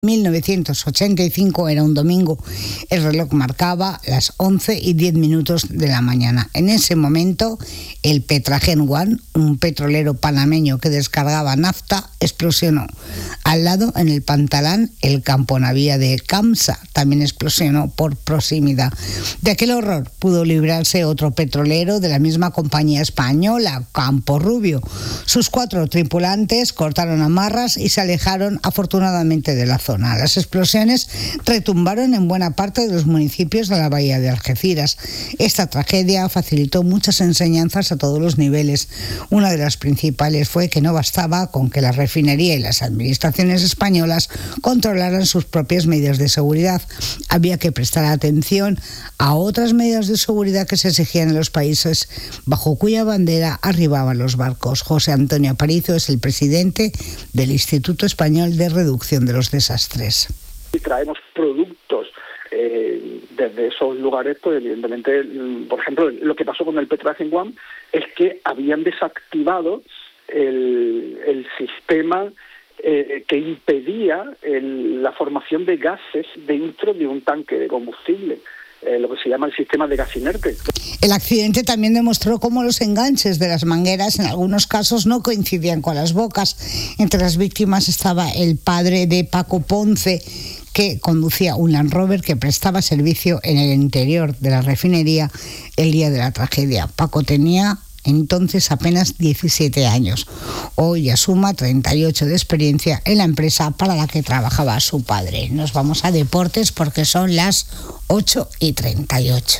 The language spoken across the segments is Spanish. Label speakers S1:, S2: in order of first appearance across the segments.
S1: 1985, era un domingo, el reloj marcaba las 11:10 de la mañana. En ese momento, el Petragen One, un petrolero panameño que descargaba nafta, explosionó. Al lado, en el Pantalán, el camponavía de Camsa también explosionó por proximidad. De aquel horror pudo librarse otro petrolero de la misma compañía española, Campo Rubio. Sus 4 tripulantes cortaron amarras y se alejaron afortunadamente de la zona. Las explosiones retumbaron en buena parte de los municipios de la bahía de Algeciras. Esta tragedia facilitó muchas enseñanzas a todos los niveles. Una de las principales fue que no bastaba con que la refinería y las administraciones españolas controlaran sus propias medidas de seguridad. Había que prestar atención a otras medidas de seguridad que se exigían en los países bajo cuya bandera arribaban los barcos. José Antonio Aparicio es el presidente del Instituto Español de Reducción de los Desastres.
S2: Y traemos productos desde esos lugares, pues evidentemente, por ejemplo, lo que pasó con el Petragen One es que habían desactivado el sistema que impedía la formación de gases dentro de un tanque de combustible. Lo que se llama el sistema de gas inerte.
S1: El accidente también demostró cómo los enganches de las mangueras en algunos casos no coincidían con las bocas. Entre las víctimas estaba el padre de Paco Ponce, que conducía un Land Rover que prestaba servicio en el interior de la refinería el día de la tragedia. Paco tenía entonces apenas 17 años. Hoy ya suma 38 de experiencia en la empresa para la que trabajaba su padre. Nos vamos a deportes porque son las 8:38.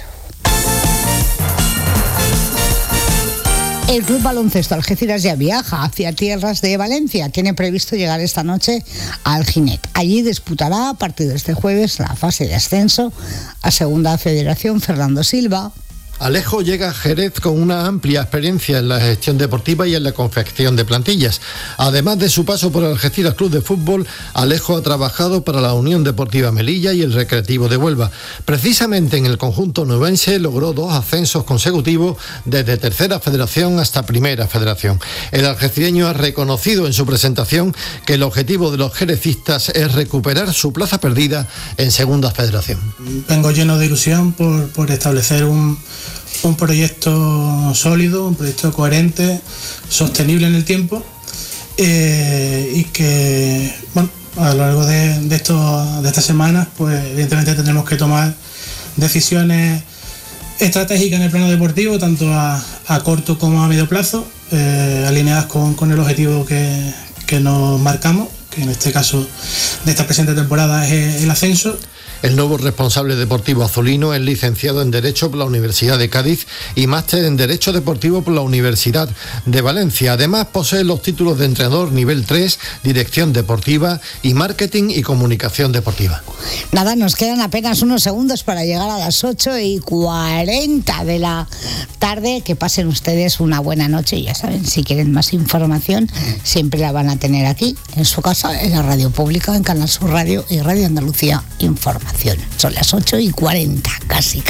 S1: El Club Baloncesto Algeciras ya viaja hacia tierras de Valencia. Tiene previsto llegar esta noche a Alginet. Allí disputará a partir de este jueves la fase de ascenso a Segunda Federación. Fernando Silva.
S3: Alejo llega a Jerez con una amplia experiencia en la gestión deportiva y en la confección de plantillas. Además de su paso por el Algeciras Club de Fútbol, Alejo ha trabajado para la Unión Deportiva Melilla y el Recreativo de Huelva. Precisamente en el conjunto nubense logró 2 ascensos consecutivos desde Tercera Federación hasta Primera Federación. El algecireño ha reconocido en su presentación que el objetivo de los jerecistas es recuperar su plaza perdida en Segunda Federación.
S4: Vengo lleno de ilusión por establecer un proyecto sólido, un proyecto coherente, sostenible en el tiempo y que, bueno, a lo largo de estas semanas, pues evidentemente tendremos que tomar decisiones estratégicas en el plano deportivo, tanto a corto como a medio plazo, alineadas con el objetivo que nos marcamos, que en este caso de esta presente temporada es el ascenso.
S3: El nuevo responsable deportivo azulino es licenciado en Derecho por la Universidad de Cádiz y máster en Derecho Deportivo por la Universidad de Valencia. Además, posee los títulos de entrenador nivel 3, Dirección Deportiva y Marketing y Comunicación Deportiva.
S1: Nada, nos quedan apenas unos segundos para llegar a las 8:40 de la tarde. Que pasen ustedes una buena noche y ya saben, si quieren más información, siempre la van a tener aquí, en su casa, en la radio pública, en Canal Sur Radio y Radio Andalucía Información. Son las 8:40, casi.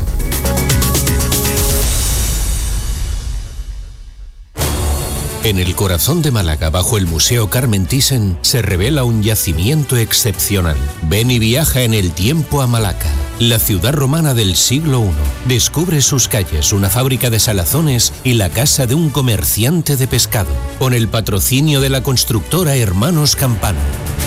S5: En el corazón de Málaga, bajo el Museo Carmen Thyssen, se revela un yacimiento excepcional. Ven y viaja en el tiempo a Malaca, la ciudad romana del siglo I. Descubre sus calles, una fábrica de salazones y la casa de un comerciante de pescado, con el patrocinio de la constructora Hermanos Campano.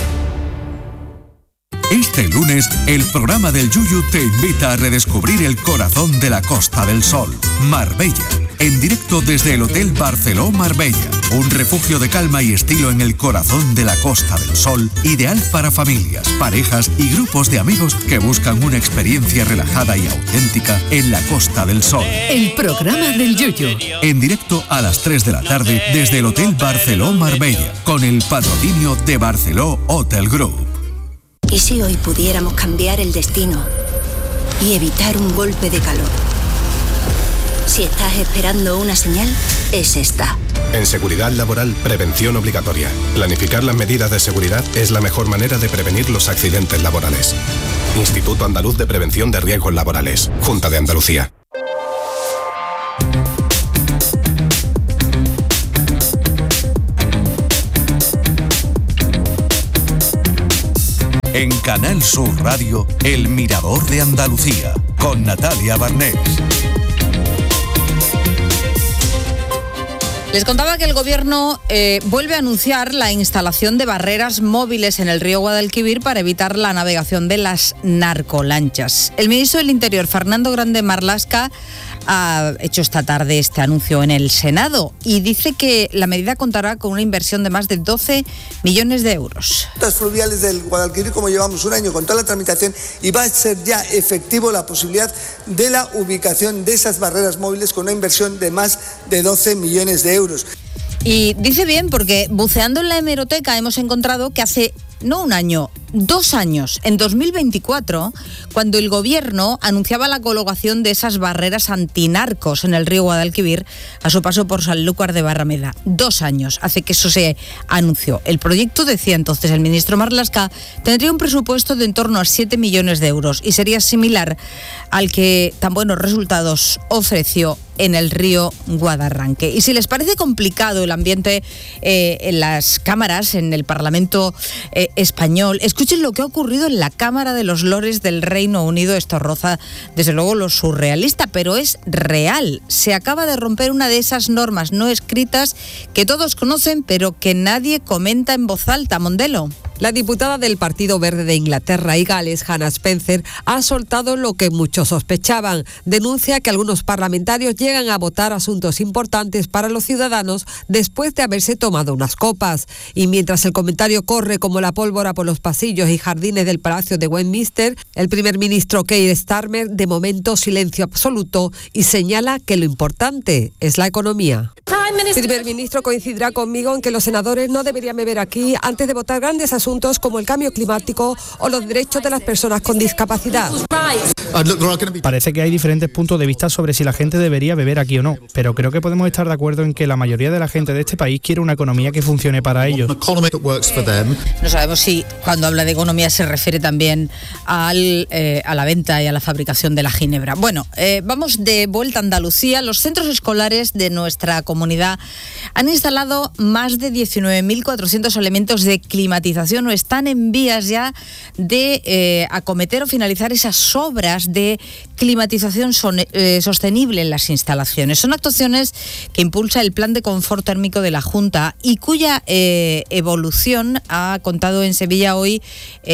S6: Este lunes, el programa del Yuyu te invita a redescubrir el corazón de la Costa del Sol, Marbella, en directo desde el Hotel Barceló Marbella, un refugio de calma y estilo en el corazón de la Costa del Sol, ideal para familias, parejas y grupos de amigos que buscan una experiencia relajada y auténtica en la Costa del Sol.
S7: El programa del Yuyu.
S6: En directo a las 3 de la tarde desde el Hotel Barceló Marbella, con el patrocinio de Barceló Hotel Group.
S8: ¿Y si hoy pudiéramos cambiar el destino y evitar un golpe de calor? Si estás esperando una señal, es esta.
S9: En seguridad laboral, prevención obligatoria. Planificar las medidas de seguridad es la mejor manera de prevenir los accidentes laborales. Instituto Andaluz de Prevención de Riesgos Laborales. Junta de Andalucía.
S6: En Canal Sur Radio, El Mirador de Andalucía, con Natalia Barnés.
S10: Les contaba que el Gobierno vuelve a anunciar la instalación de barreras móviles en el río Guadalquivir para evitar la navegación de las narcolanchas. El ministro del Interior, Fernando Grande Marlaska, ha hecho esta tarde este anuncio en el Senado y dice que la medida contará con una inversión de más de 12 millones de euros.
S11: Las fluviales del Guadalquivir, como llevamos un año con toda la tramitación, y va a ser ya efectivo la posibilidad de la ubicación de esas barreras móviles con una inversión de más de 12 millones de euros.
S10: Y dice bien porque buceando en la hemeroteca hemos encontrado que hace no un año, 2 años, en 2024, cuando el Gobierno anunciaba la colocación de esas barreras antinarcos en el río Guadalquivir a su paso por Sanlúcar de Barrameda. 2 años hace que eso se anunció. El proyecto, decía entonces el ministro Marlaska, tendría un presupuesto de en torno a 7 millones de euros y sería similar al que tan buenos resultados ofreció en el río Guadarranque. Y si les parece complicado el ambiente en las cámaras, en el Parlamento español, escuchen lo que ha ocurrido en la Cámara de los Lores del Reino Unido. Esto roza, desde luego, lo surrealista, pero es real. Se acaba de romper una de esas normas no escritas que todos conocen, pero que nadie comenta en voz alta. Mondelo.
S12: La diputada del Partido Verde de Inglaterra y Gales, Hannah Spencer, ha soltado lo que muchos sospechaban. Denuncia que algunos parlamentarios llegan a votar asuntos importantes para los ciudadanos después de haberse tomado unas copas. Y mientras el comentario corre como la pólvora por los pasillos y jardines del Palacio de Westminster, el primer ministro Keir Starmer, de momento silencio absoluto, y señala que lo importante es la economía. El primer ministro coincidirá conmigo en que los senadores no deberían beber aquí antes de votar grandes asuntos como el cambio climático o los derechos de las personas con discapacidad.
S13: Parece que hay diferentes puntos de vista sobre si la gente debería beber aquí o no, pero creo que podemos estar de acuerdo en que la mayoría de la gente de este país quiere una economía que funcione para ellos.
S10: No sabemos si cuando habla de economía se refiere también a la venta y a la fabricación de la ginebra. Bueno, vamos de vuelta a Andalucía. Los centros escolares de nuestra comunidad han instalado más de 19.400 elementos de climatización o están en vías ya de acometer o finalizar esas obras de climatización sostenible en las instalaciones. Son actuaciones que impulsa el Plan de Confort Térmico de la Junta y cuya evolución ha contado en Sevilla hoy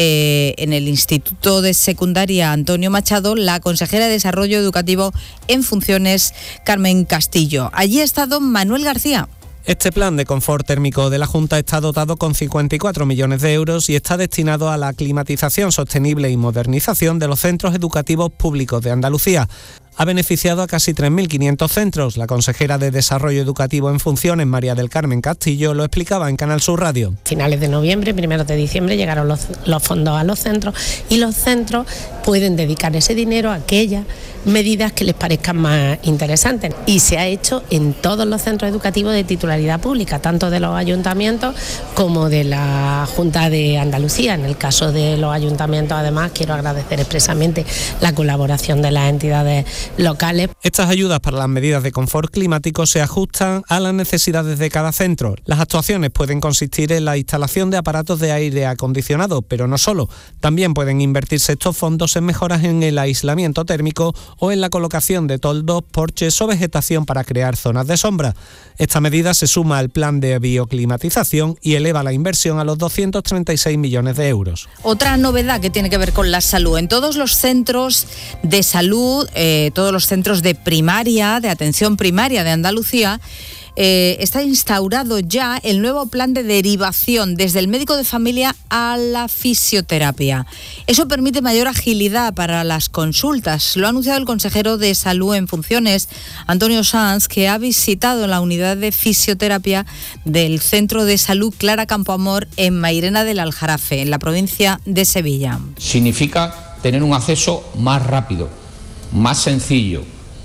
S10: en el Instituto de Secundaria Antonio Machado la consejera de Desarrollo Educativo en funciones, Carmen Castillo. Allí ha estado Manuel García.
S14: Este plan de confort térmico de la Junta está dotado con 54 millones de euros y está destinado a la climatización sostenible y modernización de los centros educativos públicos de Andalucía. Ha beneficiado a casi 3.500 centros. La consejera de Desarrollo Educativo en funciones, María del Carmen Castillo, lo explicaba en Canal Sur Radio.
S15: Finales de noviembre, primeros de diciembre llegaron los fondos a los centros y los centros pueden dedicar ese dinero a aquellas medidas que les parezcan más interesantes. Y se ha hecho en todos los centros educativos de titularidad pública, tanto de los ayuntamientos como de la Junta de Andalucía. En el caso de los ayuntamientos, además, quiero agradecer expresamente la colaboración de las entidades locales.
S14: Estas ayudas para las medidas de confort climático se ajustan a las necesidades de cada centro. Las actuaciones pueden consistir en la instalación de aparatos de aire acondicionado, pero no solo. También pueden invertirse estos fondos en mejoras en el aislamiento térmico o en la colocación de toldos, porches o vegetación para crear zonas de sombra. Esta medida se suma al plan de bioclimatización y eleva la inversión a los 236 millones de euros.
S10: Otra novedad que tiene que ver con la salud. En todos los centros de salud, todos los centros de primaria, de atención primaria de Andalucía, está instaurado ya el nuevo plan de derivación desde el médico de familia a la fisioterapia. Eso permite mayor agilidad para las consultas. Lo ha anunciado el consejero de Salud en funciones, Antonio Sanz, que ha visitado la unidad de fisioterapia del Centro de Salud Clara Campoamor en Mairena del Aljarafe, en la provincia de Sevilla.
S16: Significa tener un acceso más rápido, más sencillo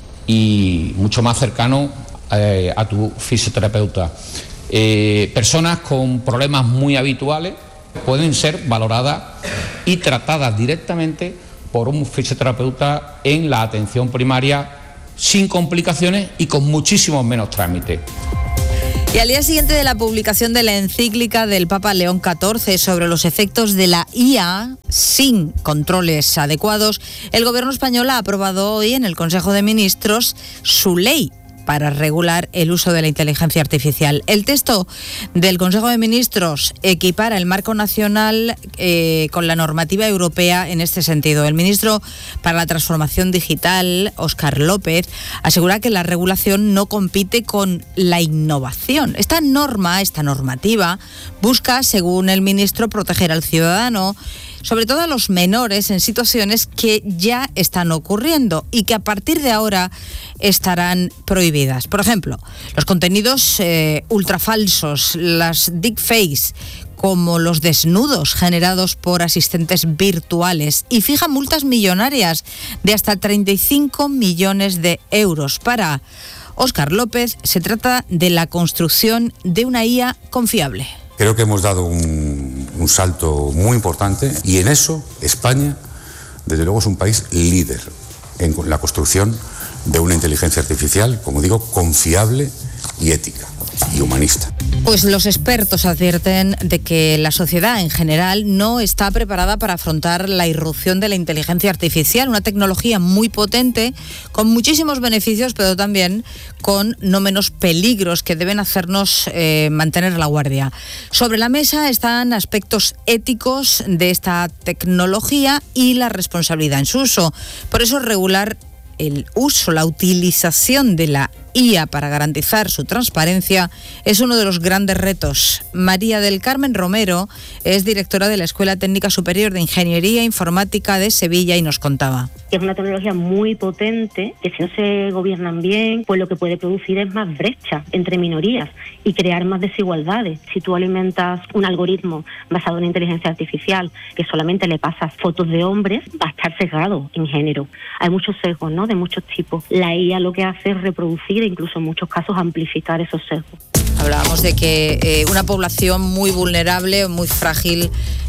S16: y mucho más cercano a tu fisioterapeuta. Personas con problemas muy habituales pueden ser valoradas y tratadas directamente por un fisioterapeuta en la atención primaria sin complicaciones y con muchísimos menos trámites.
S10: Y al día siguiente de la publicación de la encíclica del Papa León XIV sobre los efectos de la IA sin controles adecuados, el Gobierno español ha aprobado hoy en el Consejo de Ministros su ley para regular el uso de la inteligencia artificial. El texto del Consejo de Ministros equipara el marco nacional con la normativa europea en este sentido. El ministro para la Transformación Digital, Óscar López, asegura que la regulación no compite con la innovación. Esta normativa, busca, según el ministro, proteger al ciudadano, sobre todo a los menores, en situaciones que ya están ocurriendo y que a partir de ahora estarán prohibidas. Por ejemplo, los contenidos ultrafalsos, las deepfakes, como los desnudos generados por asistentes virtuales, y fija multas millonarias de hasta 35 millones de euros. Para Óscar López, se trata de la construcción de una IA confiable.
S17: Creo que hemos dado un salto muy importante y en eso España, desde luego, es un país líder en la construcción de una inteligencia artificial, como digo, confiable y ética y humanista.
S10: Pues los expertos advierten de que la sociedad en general no está preparada para afrontar la irrupción de la inteligencia artificial, una tecnología muy potente, con muchísimos beneficios, pero también con no menos peligros que deben hacernos mantener la guardia. Sobre la mesa están aspectos éticos de esta tecnología y la responsabilidad en su uso. Por eso regular el uso, la utilización de la IA para garantizar su transparencia es uno de los grandes retos. María del Carmen Romero es directora de la Escuela Técnica Superior de Ingeniería Informática de Sevilla y nos contaba.
S18: Es una tecnología muy potente que si no se gobiernan bien, pues lo que puede producir es más brecha entre minorías y crear más desigualdades. Si tú alimentas un algoritmo basado en inteligencia artificial que solamente le pasas fotos de hombres, va a estar sesgado en género. Hay muchos sesgos, ¿no?, de muchos tipos. La IA lo que hace es reproducir e incluso en muchos casos amplificar esos sesgos.
S10: Hablábamos de que una población muy vulnerable, muy frágil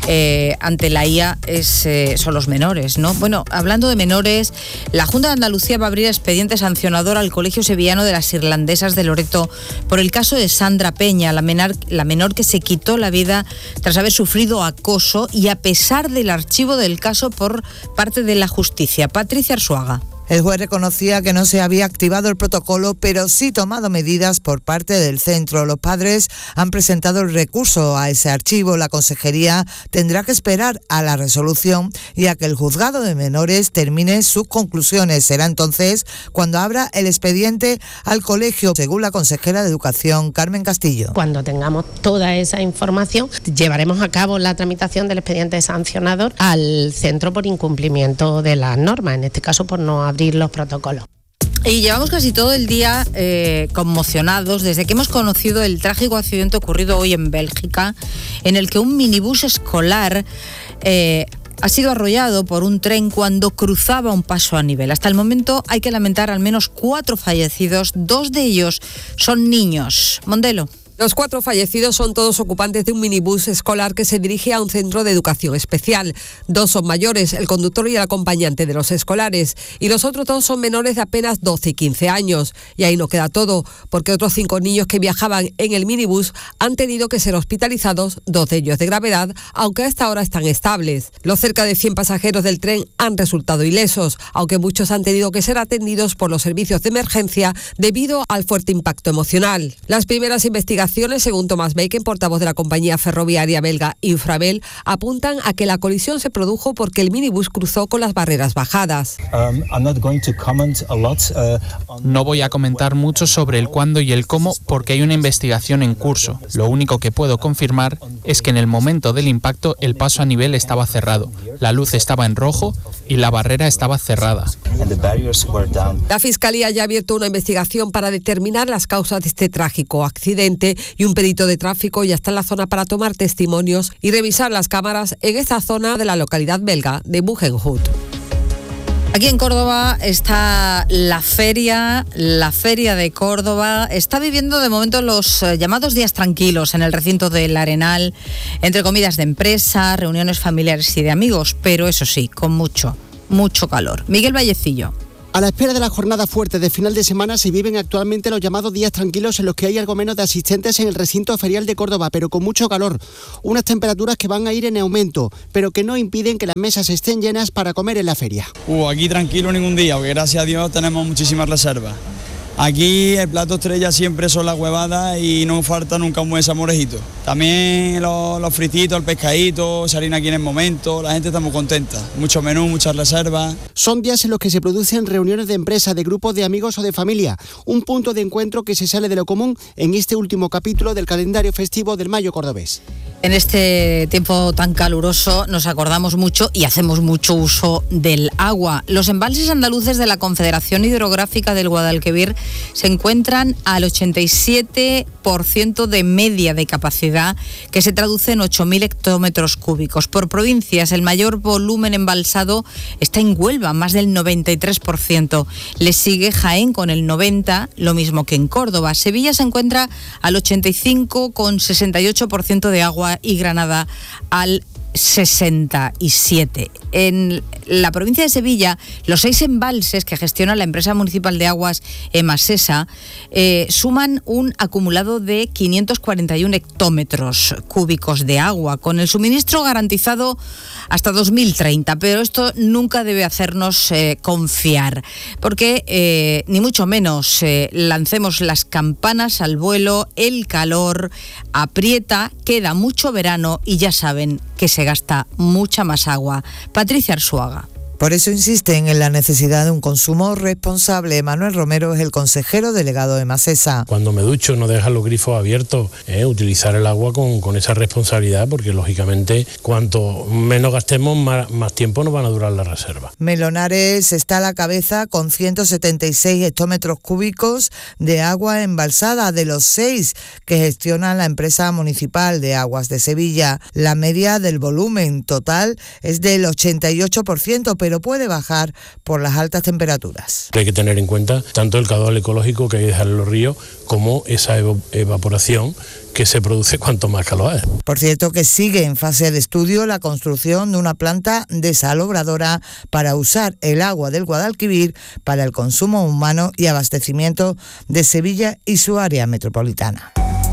S10: ante la IA son los menores, ¿no? Bueno, hablando de menores, la Junta de Andalucía va a abrir expediente sancionador al Colegio Sevillano de las Irlandesas de Loreto por el caso de Sandra Peña, la menor que se quitó la vida tras haber sufrido acoso y a pesar del archivo del caso por parte de la justicia. Patricia Arzuaga.
S19: El juez reconocía que no se había activado el protocolo, pero sí tomado medidas por parte del centro. Los padres han presentado el recurso a ese archivo. La consejería tendrá que esperar a la resolución y a que el juzgado de menores termine sus conclusiones. Será entonces cuando abra el expediente al colegio, según la consejera de Educación, Carmen Castillo.
S15: Cuando tengamos toda esa información, llevaremos a cabo la tramitación del expediente sancionador al centro por incumplimiento de las normas, en este caso por no abrir los protocolos.
S10: Y llevamos casi todo el día conmocionados desde que hemos conocido el trágico accidente ocurrido hoy en Bélgica, en el que un minibús escolar ha sido arrollado por un tren cuando cruzaba un paso a nivel. Hasta el momento hay que lamentar al menos 4 fallecidos, 2 de ellos son niños. Mondelo.
S12: Los 4 fallecidos son todos ocupantes de un minibús escolar que se dirige a un centro de educación especial. 2 son mayores, el conductor y el acompañante de los escolares, y los otros 2 son menores de apenas 12 y 15 años. Y ahí no queda todo, porque otros 5 niños que viajaban en el minibús han tenido que ser hospitalizados, 2 de ellos de gravedad, aunque a esta hora están estables. Los cerca de 100 pasajeros del tren han resultado ilesos, aunque muchos han tenido que ser atendidos por los servicios de emergencia debido al fuerte impacto emocional. Las primeras investigaciones, según Thomas Bacon, portavoz de la compañía ferroviaria belga Infrabel, apuntan a que la colisión se produjo porque el minibús cruzó con las barreras bajadas.
S20: No voy a comentar mucho sobre el cuándo y el cómo porque hay una investigación en curso. Lo único que puedo confirmar es que en el momento del impacto el paso a nivel estaba cerrado, la luz estaba en rojo y la barrera estaba cerrada.
S12: La Fiscalía ya ha abierto una investigación para determinar las causas de este trágico accidente y un perito de tráfico ya está en la zona para tomar testimonios y revisar las cámaras en esta zona de la localidad belga de Bugenhout.
S10: Aquí en Córdoba está la feria de Córdoba. Está viviendo de momento los llamados días tranquilos en el recinto del Arenal, entre comidas de empresa, reuniones familiares y de amigos, pero eso sí, con mucho calor. Miguel Vallecillo.
S21: A la espera de las jornadas fuertes de final de semana se viven actualmente los llamados días tranquilos en los que hay algo menos de asistentes en el recinto ferial de Córdoba, pero con mucho calor. Unas temperaturas que van a ir en aumento, pero que no impiden que las mesas estén llenas para comer en la feria.
S22: Aquí tranquilo ningún día, porque gracias a Dios tenemos muchísimas reservas. Aquí el plato estrella siempre son las huevadas y no falta nunca un buen salmorejito. También los frititos, el pescadito, salir aquí en el momento, la gente está muy contenta. Mucho menú, muchas reservas.
S21: Son días en los que se producen reuniones de empresa, de grupos de amigos o de familia. Un punto de encuentro que se sale de lo común en este último capítulo del calendario festivo del Mayo cordobés.
S10: En este tiempo tan caluroso nos acordamos mucho y hacemos mucho uso del agua. Los embalses andaluces de la Confederación Hidrográfica del Guadalquivir se encuentran al 87% de media de capacidad, que se traduce en 8.000 hectómetros cúbicos. Por provincias, el mayor volumen embalsado está en Huelva, más del 93%. Le sigue Jaén con el 90%, lo mismo que en Córdoba. Sevilla se encuentra al 85% con 68% de agua y Granada al 67%. En la provincia de Sevilla, los 6 embalses que gestiona la empresa municipal de aguas Emasesa suman un acumulado de 541 hectómetros cúbicos de agua, con el suministro garantizado hasta 2030. Pero esto nunca debe hacernos confiar, porque ni mucho menos lancemos las campanas al vuelo. El calor aprieta, queda mucho verano y ya saben que se gasta mucha más agua. Patricia Arzuaga.
S19: Por eso insisten en la necesidad de un consumo responsable. Manuel Romero es el consejero delegado de Masesa.
S23: Cuando me ducho, no dejar los grifos abiertos, utilizar el agua con esa responsabilidad, porque lógicamente cuanto menos gastemos, más tiempo nos van a durar las reservas.
S19: Melonares está a la cabeza con 176 hectómetros cúbicos de agua embalsada, de los 6 que gestiona la empresa municipal de aguas de Sevilla. La media del volumen total es del 88%, pero puede bajar por las altas temperaturas.
S23: Hay que tener en cuenta tanto el caudal ecológico que hay que dejar en los ríos como esa evaporación que se produce cuanto más calor hay.
S19: Por cierto, que sigue en fase de estudio la construcción de una planta desalobradora para usar el agua del Guadalquivir para el consumo humano y abastecimiento de Sevilla y su área metropolitana.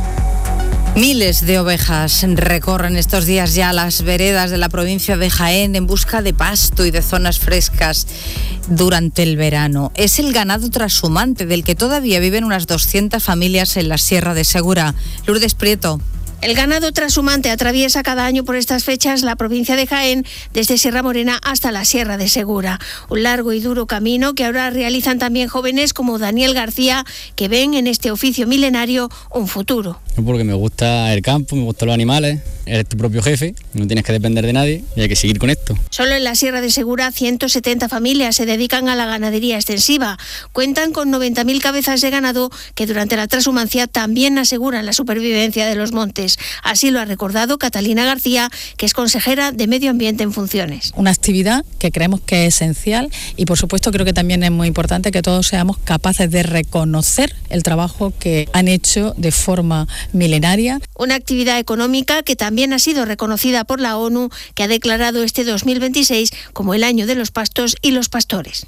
S10: Miles de ovejas recorren estos días ya las veredas de la provincia de Jaén en busca de pasto y de zonas frescas durante el verano. Es el ganado trashumante del que todavía viven unas 200 familias en la Sierra de Segura. Lourdes Prieto.
S24: El ganado trashumante atraviesa cada año por estas fechas la provincia de Jaén, desde Sierra Morena hasta la Sierra de Segura. Un largo y duro camino que ahora realizan también jóvenes como Daniel García, que ven en este oficio milenario un futuro.
S25: Porque me gusta el campo, me gustan los animales, eres tu propio jefe, no tienes que depender de nadie y hay que seguir con esto.
S24: Solo en la Sierra de Segura 170 familias se dedican a la ganadería extensiva. Cuentan con 90.000 cabezas de ganado que durante la transhumancia también aseguran la supervivencia de los montes. Así lo ha recordado Catalina García, que es consejera de Medio Ambiente en funciones.
S26: Una actividad que creemos que es esencial y por supuesto creo que también es muy importante que todos seamos capaces de reconocer el trabajo que han hecho de forma milenaria.
S24: Una actividad económica que también ha sido reconocida por la ONU, que ha declarado este 2026 como el año de los pastos y los pastores.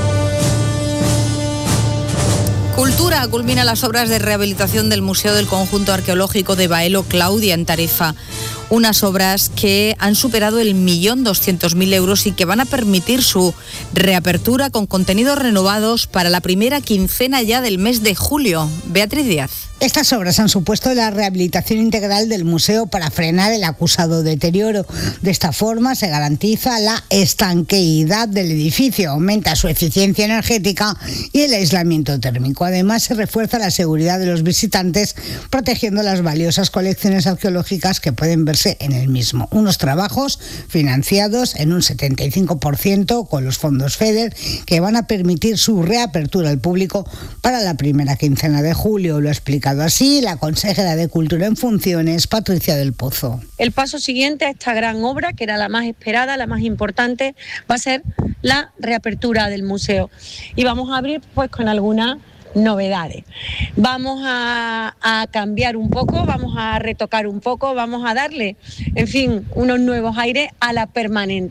S10: Cultura culmina las obras de rehabilitación del Museo del Conjunto Arqueológico de Baelo Claudia en Tarifa. Unas obras que han superado el 1.200.000 euros y que van a permitir su reapertura con contenidos renovados para la primera quincena ya del mes de julio. Beatriz Díaz.
S1: Estas obras han supuesto la rehabilitación integral del museo para frenar el acusado deterioro. De esta forma se garantiza la estanqueidad del edificio, aumenta su eficiencia energética y el aislamiento térmico. Además, se refuerza la seguridad de los visitantes, protegiendo las valiosas colecciones arqueológicas que pueden verse en el mismo. Unos trabajos financiados en un 75% con los fondos FEDER, que van a permitir su reapertura al público para la primera quincena de julio. Lo ha explicado así la consejera de Cultura en funciones, Patricia del Pozo.
S27: El paso siguiente a esta gran obra, que era la más esperada, la más importante, va a ser la reapertura del museo. Y vamos a abrir pues con algunas novedades. Vamos a cambiar un poco, vamos a retocar un poco, vamos a darle, en fin, unos nuevos aires a la permanente.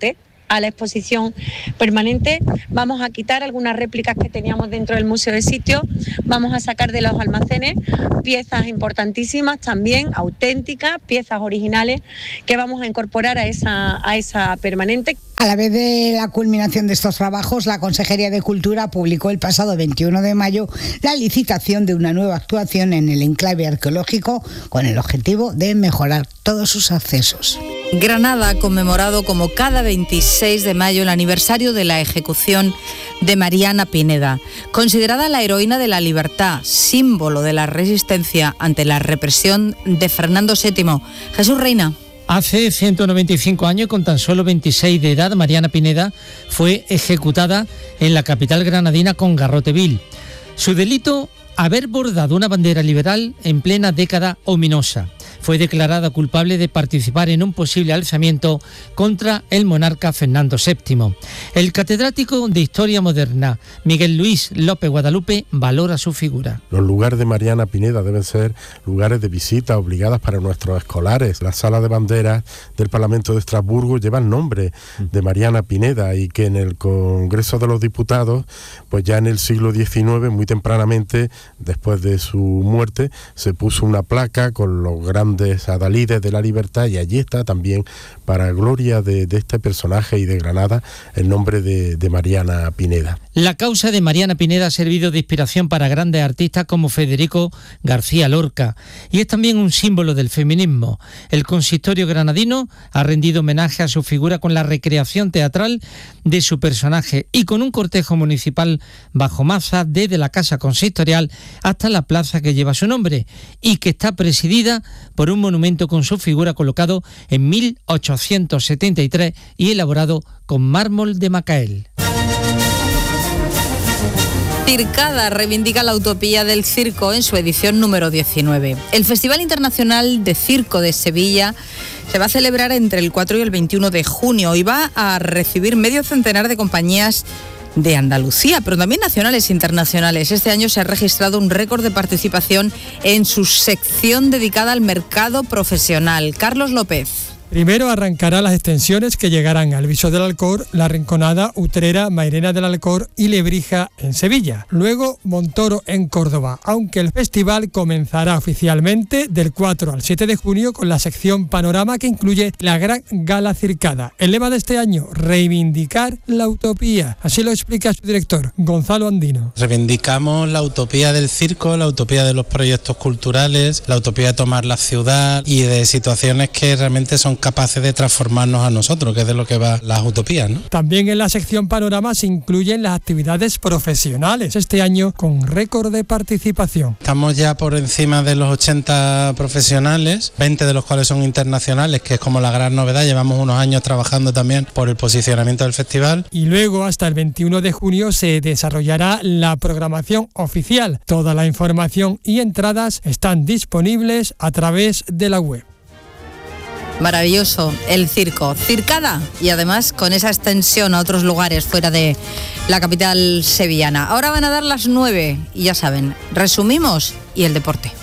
S27: a la exposición permanente. Vamos a quitar algunas réplicas que teníamos dentro del Museo de Sitio, vamos a sacar de los almacenes piezas importantísimas también, auténticas, piezas originales que vamos a incorporar a esa permanente.
S1: A la vez de la culminación de estos trabajos, la Consejería de Cultura publicó el pasado 21 de mayo la licitación de una nueva actuación en el enclave arqueológico con el objetivo de mejorar todos sus accesos.
S10: Granada ha conmemorado como cada 26 de mayo el aniversario de la ejecución de Mariana Pineda, considerada la heroína de la libertad, símbolo de la resistencia ante la represión de Fernando VII. Jesús Reina.
S2: Hace 195 años, con tan solo 26 de edad, Mariana Pineda fue ejecutada en la capital granadina con garrote vil. Su delito, haber bordado una bandera liberal en plena década ominosa. Fue declarada culpable de participar en un posible alzamiento contra el monarca Fernando VII. El catedrático de Historia Moderna, Miguel Luis López Guadalupe, valora su figura.
S3: Los lugares de Mariana Pineda deben ser lugares de visita obligadas para nuestros escolares. La sala de banderas del Parlamento de Estrasburgo lleva el nombre de Mariana Pineda y que en el Congreso de los Diputados, pues ya en el siglo XIX, muy tempranamente, después de su muerte, se puso una placa con los grandes adalides de la libertad y allí está también, para gloria de este personaje y de Granada, el nombre de Mariana Pineda.
S2: La causa de Mariana Pineda ha servido de inspiración para grandes artistas como Federico García Lorca y es también un símbolo del feminismo. El consistorio granadino ha rendido homenaje a su figura con la recreación teatral de su personaje y con un cortejo municipal bajo maza desde la casa consistorial hasta la plaza que lleva su nombre y que está presidida por un monumento con su figura colocado en 1873 y elaborado con mármol de Macael.
S10: Circada reivindica la utopía del circo en su edición número 19. El Festival Internacional de Circo de Sevilla se va a celebrar entre el 4 y el 21 de junio y va a recibir medio centenar de compañías de Andalucía, pero también nacionales e internacionales. Este año se ha registrado un récord de participación en su sección dedicada al mercado profesional. Carlos López.
S4: Primero arrancará las extensiones que llegarán al Viso del Alcor, La Rinconada, Utrera, Mairena del Alcor y Lebrija en Sevilla. Luego Montoro en Córdoba, aunque el festival comenzará oficialmente del 4 al 7 de junio con la sección Panorama que incluye la Gran Gala Circada. El lema de este año, reivindicar la utopía. Así lo explica su director, Gonzalo Andino.
S5: Reivindicamos la utopía del circo, la utopía de los proyectos culturales, la utopía de tomar la ciudad y de situaciones que realmente son capaces de transformarnos a nosotros, que es de lo que va las utopías, ¿no?
S4: También en la sección Panorama se incluyen las actividades profesionales, este año con récord de participación.
S5: Estamos ya por encima de los 80 profesionales, 20 de los cuales son internacionales, que es como la gran novedad. Llevamos unos años trabajando también por el posicionamiento del festival.
S4: Y luego hasta el 21 de junio se desarrollará la programación oficial. Toda la información y entradas están disponibles a través de la web.
S10: Maravilloso, el circo, Circada, y además con esa extensión a otros lugares fuera de la capital sevillana. Ahora van a dar las 9 y ya saben, resumimos y el deporte.